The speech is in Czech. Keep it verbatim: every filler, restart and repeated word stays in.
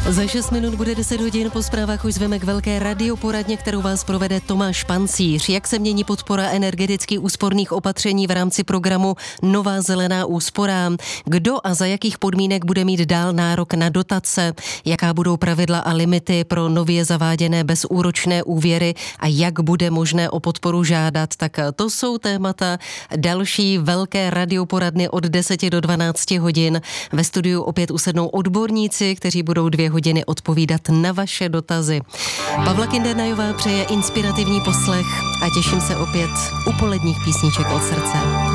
Za šest minut bude deset hodin, po zprávách už zveme k velké radioporadně, kterou vás provede Tomáš Pancíř. Jak se mění podpora energeticky úsporných opatření v rámci programu Nová zelená úspora? Kdo a za jakých podmínek bude mít dál nárok na dotace? Jaká budou pravidla a limity pro nově zaváděné bezúročné úvěry a jak bude možné o podporu žádat? Tak to jsou témata další velké radioporadny od deseti do dvanácti hodin. Ve studiu opět usednou odborníci, kteří budou dvě hodiny odpovídat na vaše dotazy. Pavla Kindernajová přeje inspirativní poslech a těším se opět u poledních písniček od srdce.